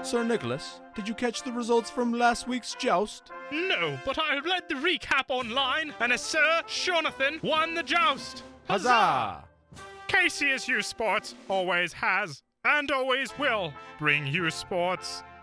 Sir Nicholas, did you catch the results from last week's joust? No, but I read the recap online, and as Sir Jonathan won the joust. Huzzah! KCSU Sports always has, and always will, bring you sports.